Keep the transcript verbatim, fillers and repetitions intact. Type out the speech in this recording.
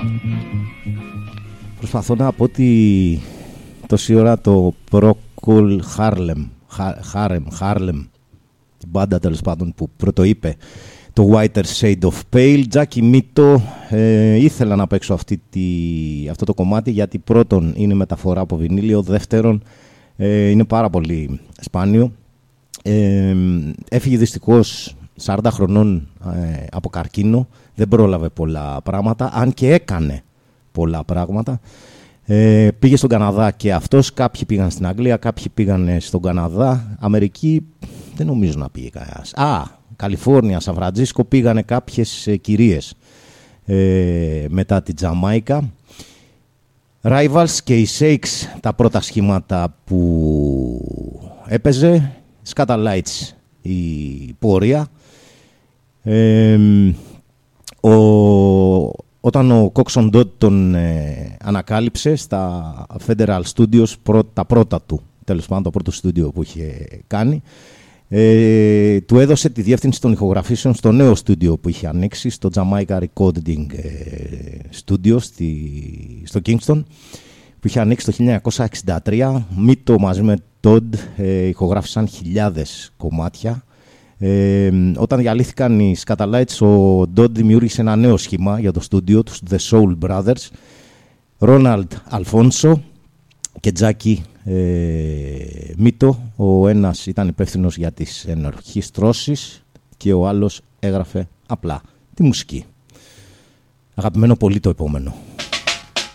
Προσπαθώ να πω ότι τόση ώρα το Procol Harlem, Harlem, Harlem, την μπάντα τέλος πάντων που πρώτο είπε το Whiter Shade of Pale, Jackie Mito, ε, ήθελα να παίξω αυτή τη, αυτό το κομμάτι γιατί πρώτον είναι μεταφορά από βινίλιο, δεύτερον ε, είναι πάρα πολύ σπάνιο. Ε, έφυγε δυστυχώς σαράντα χρονών ε, από καρκίνο, δεν πρόλαβε πολλά πράγματα, αν και έκανε πολλά πράγματα. Ε, πήγε στον Καναδά και αυτός, κάποιοι πήγαν στην Αγγλία, κάποιοι πήγαν στον Καναδά. Αμερική δεν νομίζω να πήγε κανένας. Α, Καλιφόρνια, Σαν Φραντζίσκο πήγανε κάποιες ε, κυρίες ε, μετά τη Τζαμάικα. Rivals και οι Shakes τα πρώτα σχήματα που έπαιζε. Scatalites η πορεία. Ε, ο, όταν ο Coxon Dodd τον ε, ανακάλυψε στα Federal Studios, πρω, τα πρώτα του, τέλος πάντων το πρώτο στούντιο που είχε κάνει, ε, του έδωσε τη διεύθυνση των ηχογραφήσεων στο νέο στούντιο που είχε ανοίξει, στο Jamaica Recording ε, Studio στη, στο Kingston, που είχε ανοίξει το χίλια εννιακόσια εξήντα τρία. Μίτο μαζί με Dodd ε, ηχογράφησαν χιλιάδες κομμάτια. Ε, όταν διαλύθηκαν οι Scatalites, ο Dodd δημιούργησε ένα νέο σχήμα για το στούντιο τους, The Soul Brothers, Ronald Alfonso και Jackie ε, Mito. Ο ένας ήταν υπεύθυνος για τις ενορχιστρώσεις και ο άλλος έγραφε απλά τη μουσική. Αγαπημένο πολύ το επόμενο.